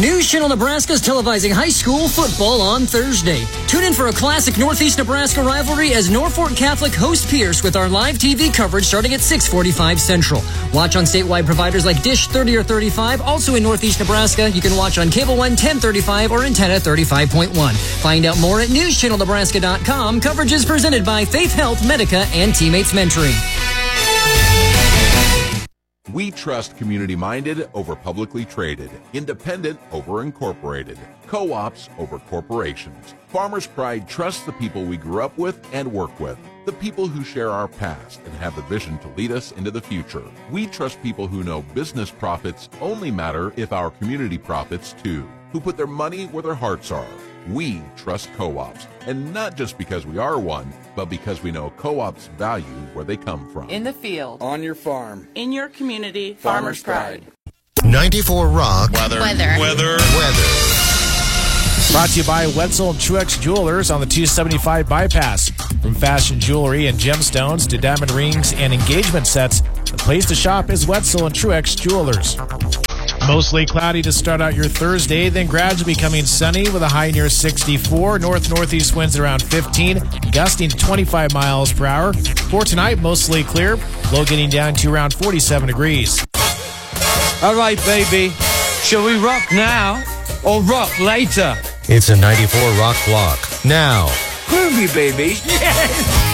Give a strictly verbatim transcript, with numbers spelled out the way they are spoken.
News Channel Nebraska is televising high school football on Thursday. Tune in for a classic Northeast Nebraska rivalry as Norfolk Catholic host Pierce with our live T V coverage starting at six forty-five Central. Watch on statewide providers like Dish thirty or thirty-five. Also in Northeast Nebraska, you can watch on Cable One ten thirty-five or Antenna thirty-five point one. Find out more at news channel nebraska dot com. Coverage is presented by Faith Health, Medica, and Teammates Mentoring. We trust community-minded over publicly traded, independent over incorporated, co-ops over corporations. Farmers Pride trusts the people we grew up with and work with, the people who share our past and have the vision to lead us into the future. We trust people who know business profits only matter if our community profits too, who put their money where their hearts are. We trust co-ops, and not just because we are one, but because we know co-ops value where they come from. In the field. On your farm. In your community. Farmers Pride. ninety-four Rock. Weather. Weather. Weather. Weather. Brought to you by Wetzel and Truex Jewelers on the two seventy-five bypass. From fashion jewelry and gemstones to diamond rings and engagement sets, the place to shop is Wetzel and Truex Jewelers. Mostly cloudy to start out your Thursday, then gradually becoming sunny with a high near sixty-four. North-northeast winds around fifteen, gusting to twenty-five miles per hour. For tonight, mostly clear, low getting down to around forty-seven degrees. All right, baby. Shall we rock now or rock later? It's a ninety-four Rock block. Now. Groovy, baby. Yes!